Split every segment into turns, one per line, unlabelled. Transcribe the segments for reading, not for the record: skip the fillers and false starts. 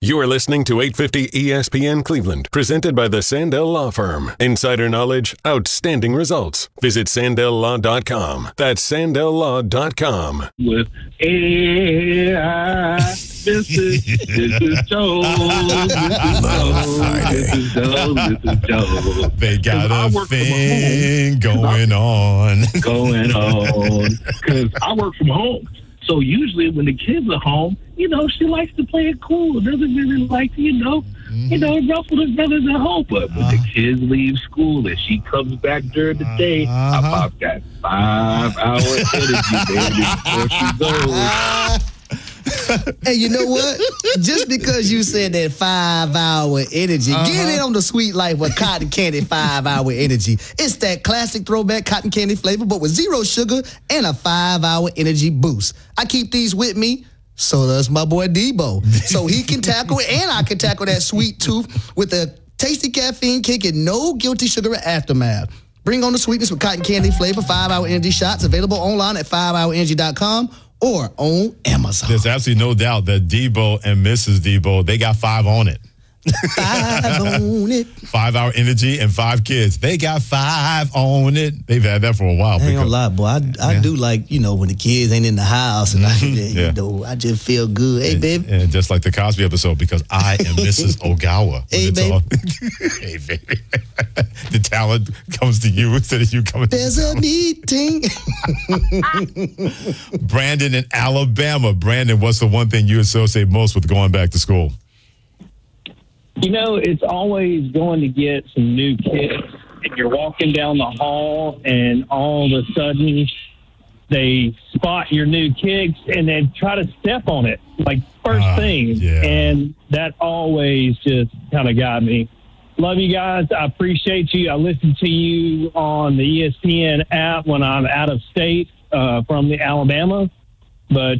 You are listening to 850 ESPN Cleveland, presented by the Sandell Law Firm. Insider knowledge, outstanding results. Visit SandellLaw.com. That's SandellLaw.com.
With this is Joe. This is Joe.
They got a thing going on.
Because I work from home. So usually when the kids are home, she likes to play it cool. Doesn't really like to, ruffle the feathers at home. But when the kids leave school and she comes back during the day, I pop that 5-hour energy, baby, before she goes.
Hey, you know what? Just because you said that 5-hour energy, get in on the sweet life with cotton candy 5-hour energy. It's that classic throwback cotton candy flavor, but with zero sugar and a 5-hour energy boost. I keep these with me. So does my boy Debo. So he can tackle it, and I can tackle that sweet tooth with a tasty caffeine kick and no guilty sugar aftermath. Bring on the sweetness with cotton candy flavor 5-hour energy shots, available online at 5hourenergy.com or on Amazon.
There's absolutely no doubt that Debo and Mrs. Debo, they got 5 on it.
5 on it.
5-hour energy and 5 kids. They got 5 on it. They've had that for a while.
I ain't gonna lie, boy. I do like, when the kids ain't in the house and I just feel good. Hey, baby.
And just like the Cosby episode, because I am Mrs. Ogawa.
Hey, baby.
Hey, baby. The talent comes to you instead of you coming to
There's a meeting.
Brandon in Alabama. Brandon, what's the one thing you associate most with going back to school?
It's always going to get some new kids, and you're walking down the hall, and all of a sudden they spot your new kicks and then try to step on it, like first thing.
Yeah.
And that always just kind of got me. Love you guys. I appreciate you. I listen to you on the ESPN app when I'm out of state from the Alabama, but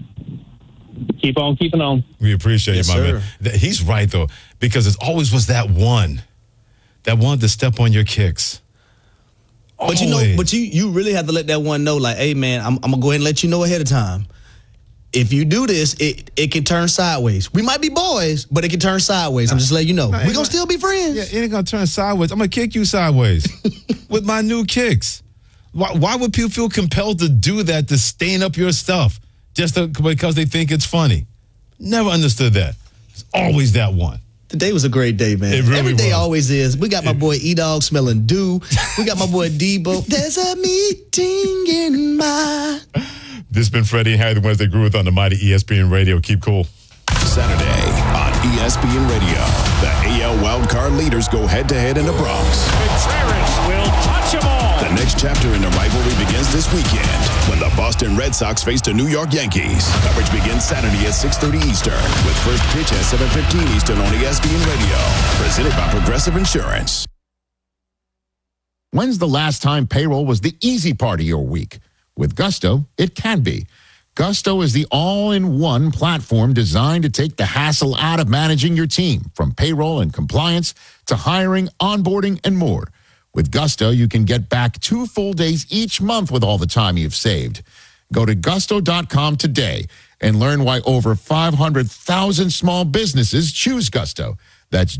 keep on keeping on.
We appreciate you, my man. He's right, though, because it always was that one to step on your kicks.
But you really have to let that one know, like, hey, man, I'm going to go ahead and let you know ahead of time. If you do this, it can turn sideways. We might be boys, but it can turn sideways. I'm just letting you know. We're going to still be friends.
Yeah, it ain't going to turn sideways. I'm going to kick you sideways with my new kicks. Why would people feel compelled to do that, to stain up your stuff? Just because they think it's funny. Never understood that. It's always that one.
Today was a great day, man.
It really
Every day
was.
always is. We got my boy E-Dog smelling dew. We got my boy Debo. There's a meeting in my...
This has been Freddie and Harry, the Wednesday Groove on the mighty ESPN Radio. Keep cool.
Saturday on ESPN Radio. The AL wildcard leaders go head-to-head in the Bronx.
Contreras will touch them all.
The next chapter in the rivalry begins this weekend when the Boston Red Sox face the New York Yankees. Coverage begins Saturday at 6:30 Eastern with first pitch at 7:15 Eastern on ESPN Radio. Presented by Progressive Insurance.
When's the last time payroll was the easy part of your week? With Gusto, it can be. Gusto is the all-in-one platform designed to take the hassle out of managing your team, from payroll and compliance to hiring, onboarding, and more. With Gusto, you can get back 2 full days each month with all the time you've saved. Go to gusto.com today and learn why over 500,000 small businesses choose Gusto. That's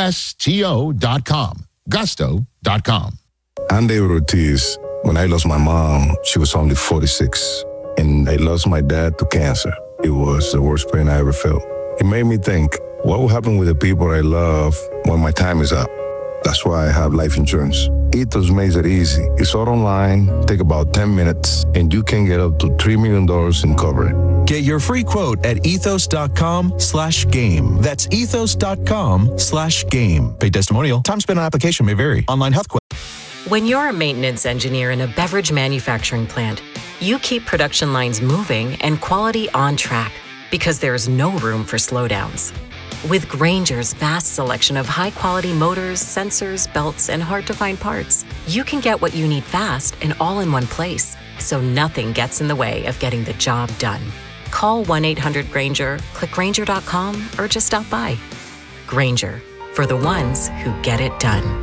GUSTO.com. Gusto.com.
I'm David Ortiz. When I lost my mom, she was only 46. And I lost my dad to cancer. It was the worst pain I ever felt. It made me think, what will happen with the people I love when my time is up? That's why I have life insurance. Ethos makes it easy. It's all online, take about 10 minutes, and you can get up to $3 million in coverage.
Get your free quote at ethos.com/game. That's ethos.com/game. Paid testimonial. Time spent on application may vary. Online health questions.
When you're a maintenance engineer in a beverage manufacturing plant, you keep production lines moving and quality on track because there's no room for slowdowns. With Grainger's vast selection of high-quality motors, sensors, belts, and hard-to-find parts, you can get what you need fast and all in one place, so nothing gets in the way of getting the job done. Call 1-800-GRAINGER, click Grainger.com, or just stop by. Grainger, for the ones who get it done.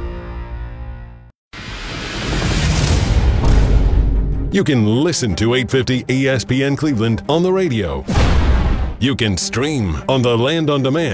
You can listen to 850 ESPN Cleveland on the radio. You can stream on the Land on Demand